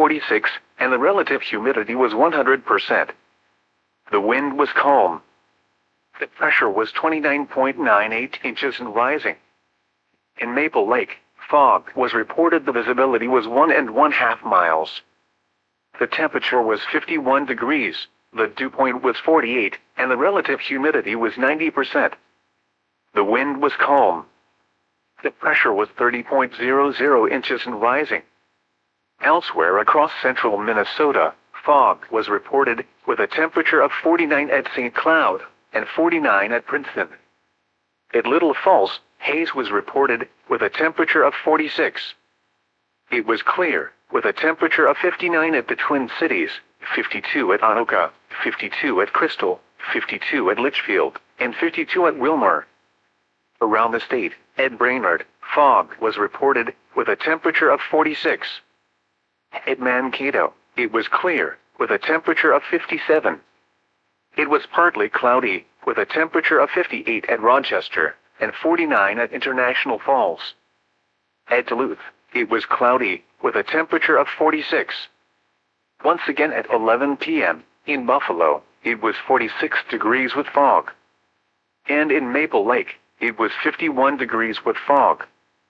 46, and the relative humidity was 100%. The wind was calm. The pressure was 29.98 inches and rising. In Maple Lake, fog was reported. The visibility was 1.5 miles. The temperature was 51 degrees, the dew point was 48, and the relative humidity was 90%. The wind was calm. The pressure was 30.00 inches and rising. Elsewhere across central Minnesota, fog was reported, with a temperature of 49 at St. Cloud and 49 at Princeton. At Little Falls, haze was reported, with a temperature of 46. It was clear, with a temperature of 59 at the Twin Cities, 52 at Anoka, 52 at Crystal, 52 at Litchfield, and 52 at Wilmer. Around the state, Ed Brainerd, fog was reported, with a temperature of 46. At Mankato, it was clear, with a temperature of 57. It was partly cloudy, with a temperature of 58 at Rochester, and 49 at International Falls. At Duluth, it was cloudy, with a temperature of 46. Once again at 11 p.m., in Buffalo, it was 46 degrees with fog. And in Maple Lake, it was 51 degrees with fog.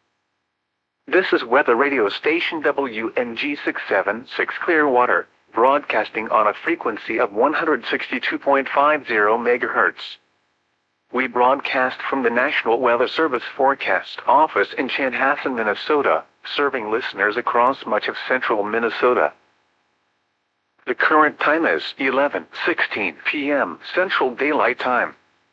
This is weather radio station WNG 676 Clearwater, broadcasting on a frequency of 162.50 MHz. We broadcast from the National Weather Service Forecast Office in Chanhassen, Minnesota, serving listeners across much of central Minnesota. The current time is 11:16 p.m. Central Daylight Time.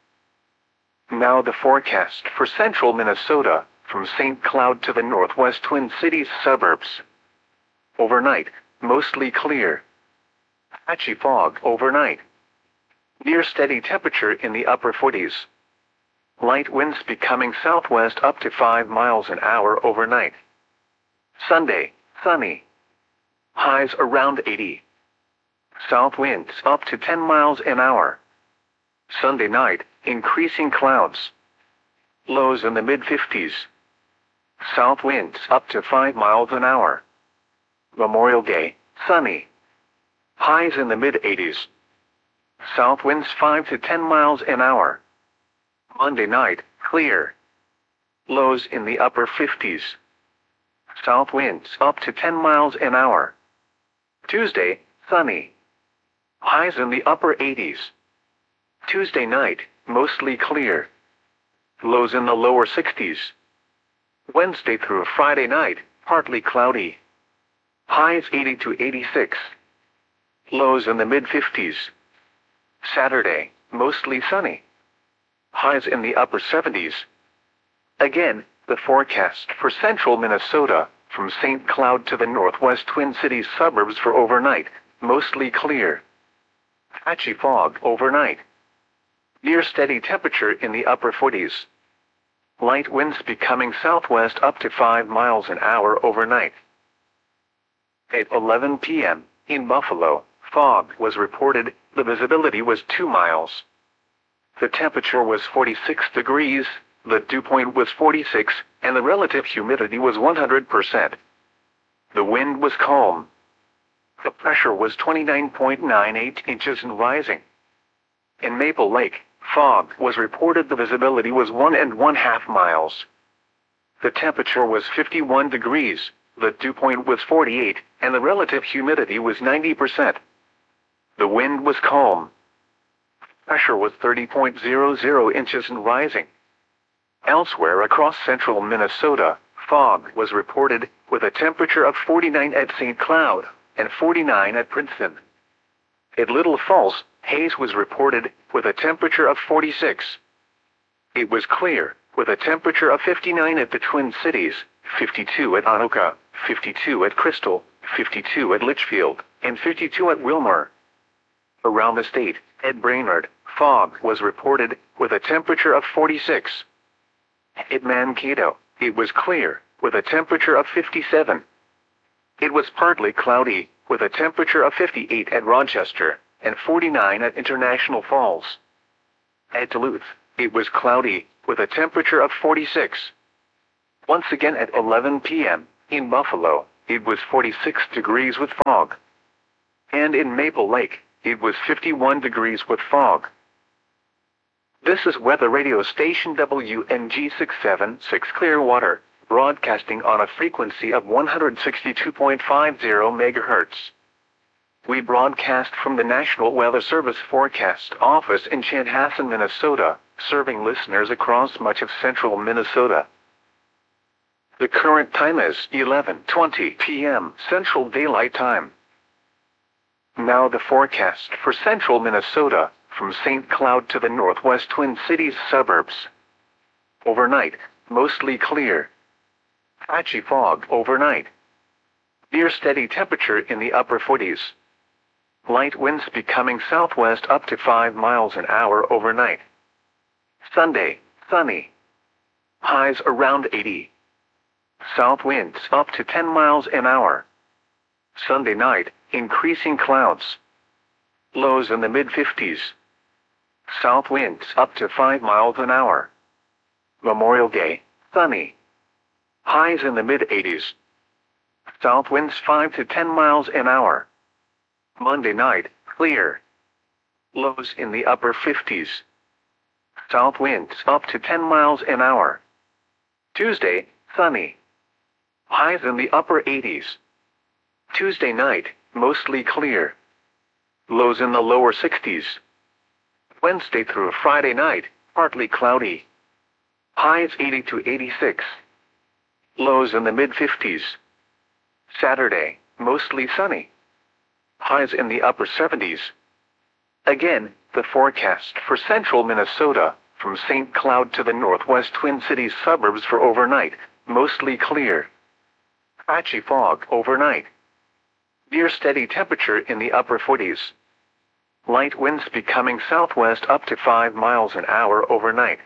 Now the forecast for central Minnesota, from St. Cloud to the northwest Twin Cities suburbs. Overnight, mostly clear. Patchy fog overnight. Near steady temperature in the upper 40s. Light winds becoming southwest up to 5 miles an hour overnight. Sunday, sunny. Highs around 80. South winds up to 10 miles an hour. Sunday night, increasing clouds. Lows in the mid-50s. South winds up to 5 miles an hour. Memorial Day, sunny. Highs in the mid-80s. South winds 5 to 10 miles an hour. Monday night, clear. Lows in the upper 50s. South winds up to 10 miles an hour. Tuesday, sunny. Highs in the upper 80s. Tuesday night, mostly clear. Lows in the lower 60s. Wednesday through Friday night, partly cloudy. Highs 80 to 86. Lows in the mid-50s. Saturday, mostly sunny. Highs in the upper 70s. Again, the forecast for central Minnesota, from St. Cloud to the northwest Twin Cities suburbs for overnight, mostly clear. Patchy fog overnight. Near steady temperature in the upper 40s. Light winds becoming southwest up to 5 miles an hour overnight. At 11 p.m., in Buffalo, fog was reported. The visibility was 2 miles. The temperature was 46 degrees, the dew point was 46, and the relative humidity was 100%. The wind was calm. The pressure was 29.98 inches and rising. In Maple Lake, fog was reported. The visibility was 1.5 miles. The temperature was 51 degrees, the dew point was 48, and the relative humidity was 90%. The wind was calm. Pressure was 30.00 inches and rising. Elsewhere across central Minnesota, fog was reported, with a temperature of 49 at St. Cloud and 49 at Princeton. At Little Falls, haze was reported, with a temperature of 46. It was clear, with a temperature of 59 at the Twin Cities, 52 at Anoka, 52 at Crystal, 52 at Litchfield, and 52 at Wilmer. Around the state, Ed Brainerd, fog was reported, with a temperature of 46. At Mankato, it was clear, with a temperature of 57. It was partly cloudy, with a temperature of 58 at Rochester, and 49 at International Falls. At Duluth, it was cloudy, with a temperature of 46. Once again at 11 p.m., in Buffalo, it was 46 degrees with fog. And in Maple Lake, it was 51 degrees with fog. This is weather radio station WNG 676 Clearwater, broadcasting on a frequency of 162.50 MHz. We broadcast from the National Weather Service Forecast Office in Chanhassen, Minnesota, serving listeners across much of central Minnesota. The current time is 11:20 p.m. Central Daylight Time. Now the forecast for central Minnesota, from St. Cloud to the northwest Twin Cities suburbs. Overnight, mostly clear. Patchy fog overnight. Near steady temperature in the upper 40s. Light winds becoming southwest up to 5 miles an hour overnight. Sunday, sunny. Highs around 80. South winds up to 10 miles an hour. Sunday night, increasing clouds. Lows in the mid-50s. South winds up to 5 miles an hour. Memorial Day, sunny. Highs in the mid-80s. South winds 5 to 10 miles an hour. Monday night, clear. Lows in the upper 50s. South winds up to 10 miles an hour. Tuesday, sunny. Highs in the upper 80s. Tuesday night, mostly clear. Lows in the lower 60s. Wednesday through Friday night, partly cloudy. Highs 80 to 86. Lows in the mid-50s. Saturday, mostly sunny. Highs in the upper 70s. Again, the forecast for central Minnesota, from St. Cloud to the northwest Twin Cities suburbs for overnight, mostly clear. Patchy fog overnight. Near steady temperature in the upper 40s. Light winds becoming southwest up to 5 miles an hour overnight.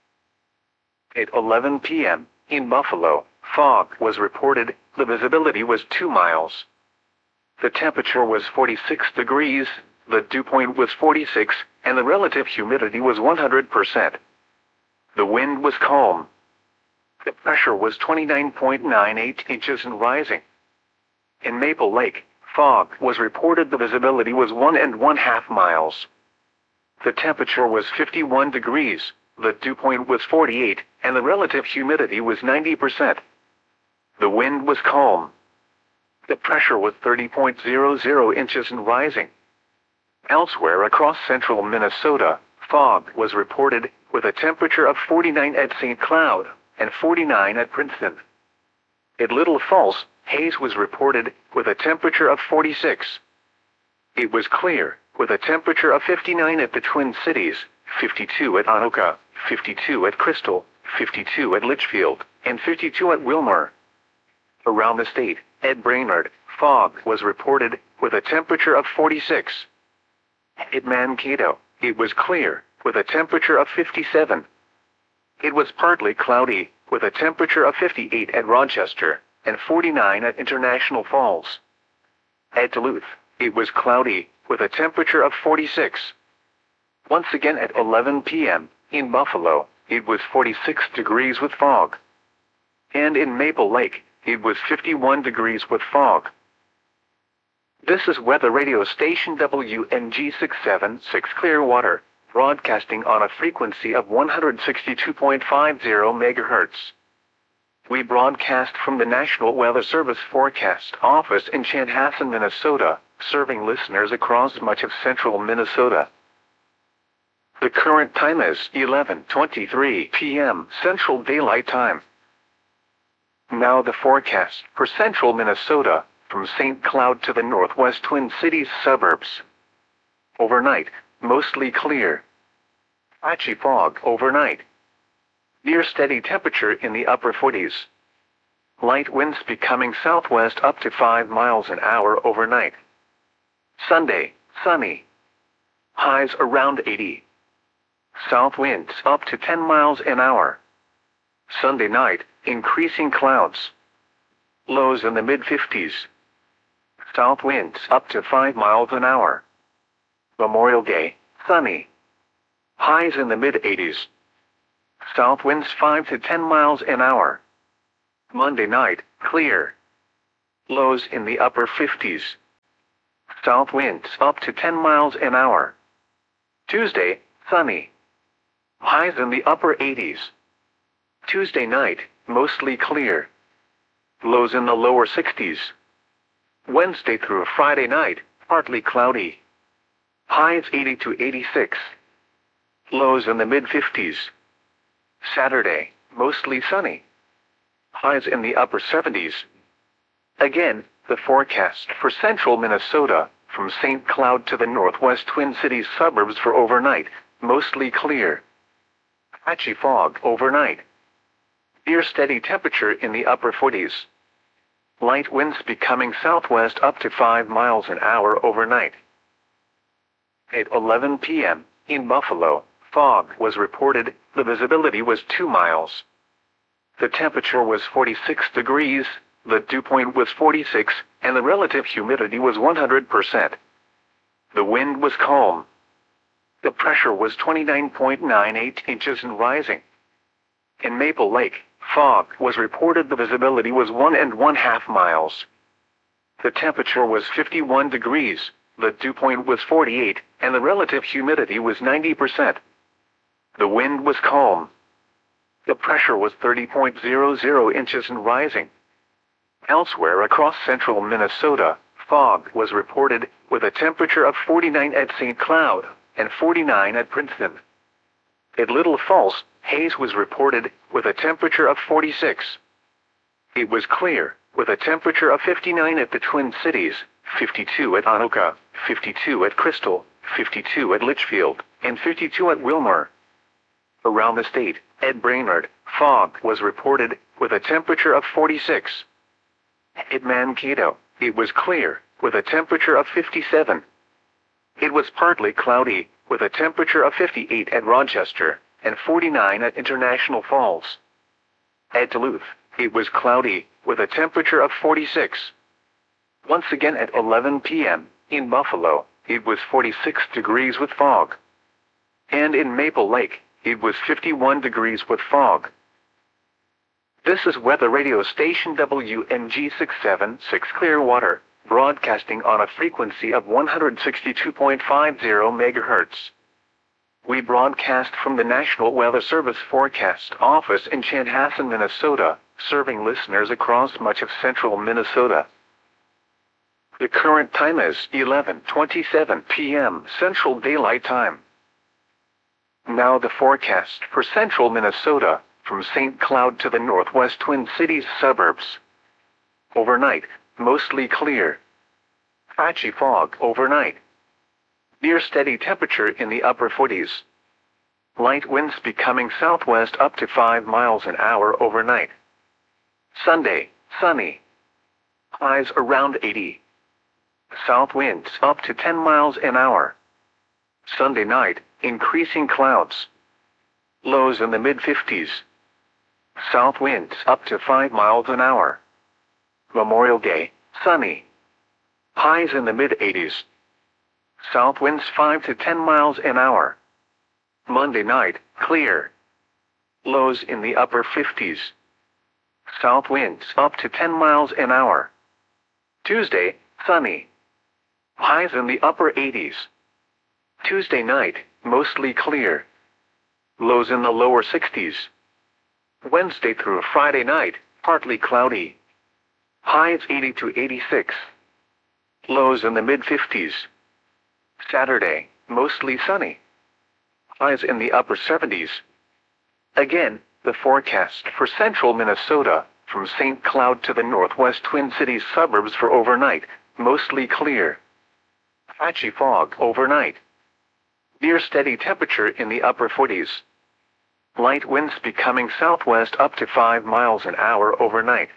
At 11 p.m., in Buffalo, fog was reported, the visibility was 2 miles. The temperature was 46 degrees, the dew point was 46, and the relative humidity was 100%. The wind was calm. The pressure was 29.98 inches and rising. In Maple Lake, fog was reported, the visibility was 1.5 miles. The temperature was 51 degrees, the dew point was 48, and the relative humidity was 90%. The wind was calm. The pressure was 30.00 inches and rising. Elsewhere across central Minnesota, fog was reported, with a temperature of 49 at St. Cloud and 49 at Princeton. At Little Falls, haze was reported, with a temperature of 46. It was clear, with a temperature of 59 at the Twin Cities, 52 at Anoka, 52 at Crystal, 52 at Litchfield, and 52 at Wilmer. Around the state, at Brainerd, fog was reported, with a temperature of 46. At Mankato, it was clear, with a temperature of 57. It was partly cloudy, with a temperature of 58 at Rochester, and 49 at International Falls. At Duluth, it was cloudy, with a temperature of 46. Once again at 11 p.m., in Buffalo, it was 46 degrees with fog. And in Maple Lake, it was 51 degrees with fog. This is weather radio station WNG 676 Clearwater, broadcasting on a frequency of 162.50 MHz. We broadcast from the National Weather Service Forecast Office in Chanhassen, Minnesota, serving listeners across much of central Minnesota. The current time is 11:23 p.m. Central Daylight Time. Now the forecast for central Minnesota, from St. Cloud to the northwest Twin Cities suburbs. Overnight, mostly clear. Patchy fog overnight. Near steady temperature in the upper 40s. Light winds becoming southwest up to 5 miles an hour overnight. Sunday, sunny. Highs around 80. South winds up to 10 miles an hour. Sunday night, increasing clouds. Lows in the mid-50s. South winds up to 5 miles an hour. Memorial Day, sunny. Highs in the mid-80s. South winds 5 to 10 miles an hour. Monday night, clear. Lows in the upper 50s. South winds up to 10 miles an hour. Tuesday, sunny. Highs in the upper 80s. Tuesday night, mostly clear. Lows in the lower 60s. Wednesday through Friday night, partly cloudy. Highs 80 to 86. Lows in the mid-50s. Saturday, mostly sunny. Highs in the upper 70s. Again, the forecast for central Minnesota, from St. Cloud to the northwest Twin Cities suburbs for overnight, mostly clear. Patchy fog overnight. Near steady temperature in the upper 40s. Light winds becoming southwest up to 5 miles an hour overnight. At 11 p.m., in Buffalo, fog was reported, the visibility was 2 miles. The temperature was 46 degrees, the dew point was 46, and the relative humidity was 100%. The wind was calm. The pressure was 29.98 inches and rising. In Maple Lake, fog was reported, the visibility was 1.5 miles. The temperature was 51 degrees, the dew point was 48, and the relative humidity was 90%. The wind was calm. The pressure was 30.00 inches and rising. Elsewhere across central Minnesota, fog was reported, with a temperature of 49 at St. Cloud and 49 at Princeton. At Little Falls, haze was reported, with a temperature of 46. It was clear, with a temperature of 59 at the Twin Cities, 52 at Anoka, 52 at Crystal, 52 at Litchfield, and 52 at Wilmer. Around the state, at Brainerd, fog was reported, with a temperature of 46. At Mankato, it was clear, with a temperature of 57. It was partly cloudy, with a temperature of 58 at Rochester, and 49 at International Falls. At Duluth, it was cloudy, with a temperature of 46. Once again at 11 p.m., in Buffalo, it was 46 degrees with fog. And in Maple Lake, it was 51 degrees with fog. This is weather radio station WNG 676 Clearwater, broadcasting on a frequency of 162.50 MHz. We broadcast from the National Weather Service Forecast Office in Chanhassen, Minnesota, serving listeners across much of central Minnesota. The current time is 11:27 p.m. Central Daylight Time. Now the forecast for central Minnesota, from St. Cloud to the northwest Twin Cities suburbs. Overnight, mostly clear. Patchy fog overnight. Near steady temperature in the upper 40s. Light winds becoming southwest up to 5 miles an hour overnight. Sunday, sunny. Highs around 80. South winds up to 10 miles an hour. Sunday night, increasing clouds. Lows in the mid-50s. South winds up to 5 miles an hour. Memorial Day, sunny. Highs in the mid-80s. South winds 5 to 10 miles an hour. Monday night, clear. Lows in the upper 50s. South winds up to 10 miles an hour. Tuesday, sunny. Highs in the upper 80s. Tuesday night, mostly clear. Lows in the lower 60s. Wednesday through Friday night, partly cloudy. Highs 80 to 86. Lows in the mid-50s. Saturday, mostly sunny. Highs in the upper 70s. Again, the forecast for central Minnesota, from St. Cloud to the northwest Twin Cities suburbs for overnight, mostly clear. Patchy fog overnight. Near steady temperature in the upper 40s. Light winds becoming southwest up to 5 miles an hour overnight.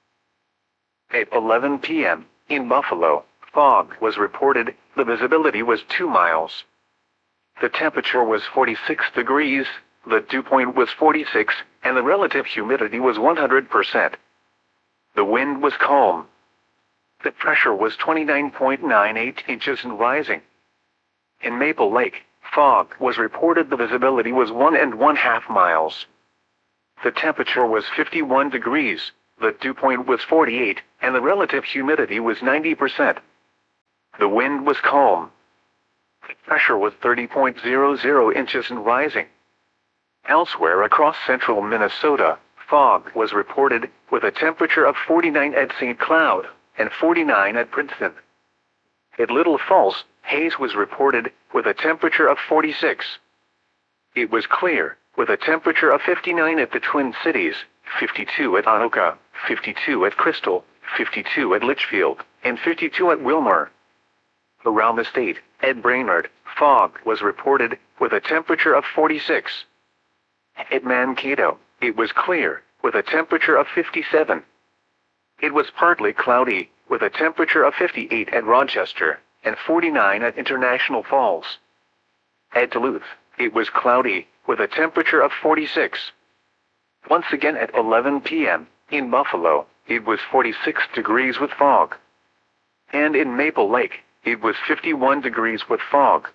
At 11 p.m., in Buffalo, fog was reported, the visibility was 2 miles. The temperature was 46 degrees, the dew point was 46, and the relative humidity was 100%. The wind was calm. The pressure was 29.98 inches and rising. In Maple Lake, fog was reported, the visibility was 1.5 miles. The temperature was 51 degrees, the dew point was 48, and the relative humidity was 90%. The wind was calm. The pressure was 30.00 inches and rising. Elsewhere across central Minnesota, fog was reported, with a temperature of 49 at St. Cloud and 49 at Princeton. At Little Falls, haze was reported, with a temperature of 46. It was clear, with a temperature of 59 at the Twin Cities, 52 at Anoka, 52 at Crystal, 52 at Litchfield, and 52 at Wilmer. Around the state, at Brainerd, fog was reported, with a temperature of 46. At Mankato, it was clear, with a temperature of 57. It was partly cloudy, with a temperature of 58 at Rochester, and 49 at International Falls. At Duluth, it was cloudy, with a temperature of 46. Once again at 11 p.m., in Buffalo, it was 46 degrees with fog. And in Maple Lake, it was 51 degrees with fog.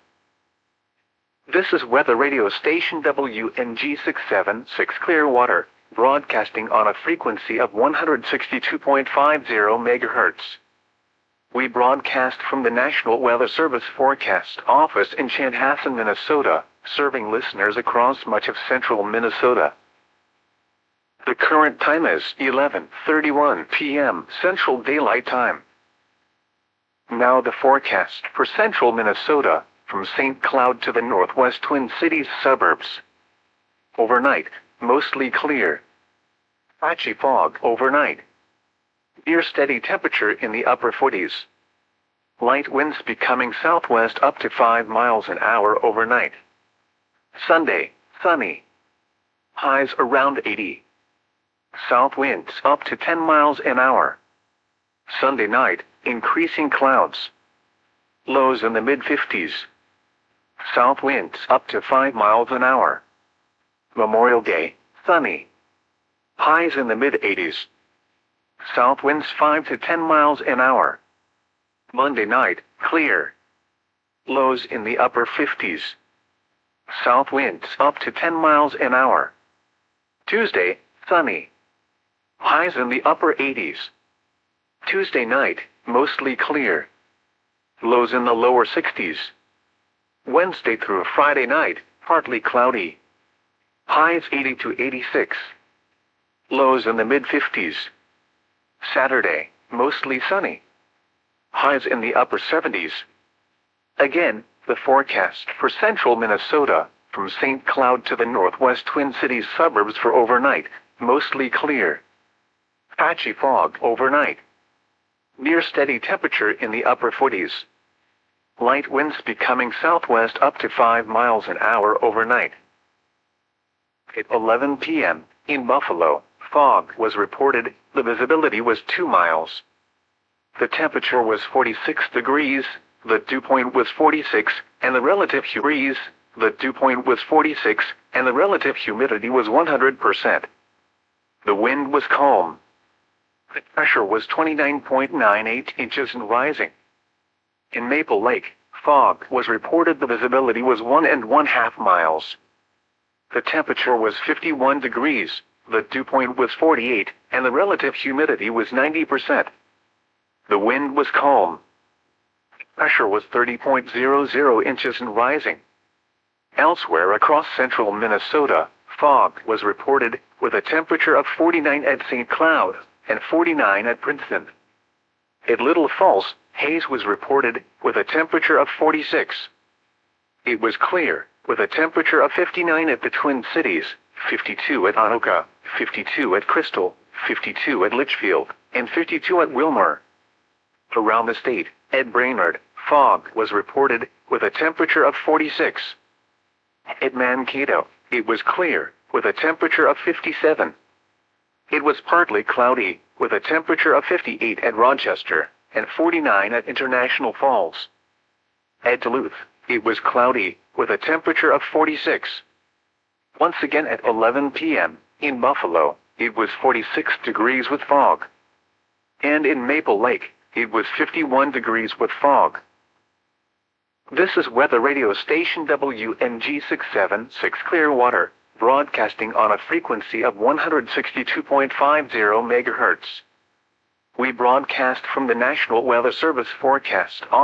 This is weather radio station WNG 676 Clearwater, broadcasting on a frequency of 162.50 MHz. We broadcast from the National Weather Service Forecast Office in Chanhassen, Minnesota, serving listeners across much of central Minnesota. The current time is 11:31 p.m. Central Daylight Time. Now the forecast for central Minnesota, from St. Cloud to the northwest Twin Cities suburbs. Overnight, mostly clear. Patchy fog overnight. Near steady temperature in the upper 40s. Light winds becoming southwest up to 5 miles an hour overnight. Sunday, sunny. Highs around 80. South winds up to 10 miles an hour. Sunday night, increasing clouds. Lows in the mid-50s. South winds up to 5 miles an hour. Memorial Day, sunny. Highs in the mid-80s. South winds 5 to 10 miles an hour. Monday night, clear. Lows in the upper 50s. South winds up to 10 miles an hour. Tuesday, sunny. Highs in the upper 80s. Tuesday night, mostly clear. Lows in the lower 60s. Wednesday through Friday night, partly cloudy. Highs 80 to 86. Lows in the mid-50s. Saturday, mostly sunny. Highs in the upper 70s. Again, the forecast for central Minnesota, from St. Cloud to the northwest Twin Cities suburbs for overnight, mostly clear. Patchy fog overnight. Near steady temperature in the upper 40s. Light winds becoming southwest up to 5 miles an hour overnight. At 11 p.m., in Buffalo, fog was reported, the visibility was 2 miles. The temperature was 46 degrees, the dew point was 46, and the relative humidity was 100%. The wind was calm. The pressure was 29.98 inches and rising. In Maple Lake, fog was reported, the visibility was 1.5 miles. The temperature was 51 degrees, the dew point was 48, and the relative humidity was 90%. The wind was calm. The pressure was 30.00 inches and rising. Elsewhere across central Minnesota, fog was reported, with a temperature of 49 at St. Cloud and 49 at Princeton. At Little Falls, haze was reported, with a temperature of 46. It was clear, with a temperature of 59 at the Twin Cities, 52 at Anoka, 52 at Crystal, 52 at Litchfield, and 52 at Wilmer. Around the state, at Brainerd, fog was reported, with a temperature of 46. At Mankato, it was clear, with a temperature of 57. It was partly cloudy, with a temperature of 58 at Rochester, and 49 at International Falls. At Duluth, it was cloudy, with a temperature of 46. Once again at 11 p.m., in Buffalo, it was 46 degrees with fog. And in Maple Lake, it was 51 degrees with fog. This is weather radio station WNG 676 Clearwater, broadcasting on a frequency of 162.50 MHz. We broadcast from the National Weather Service forecast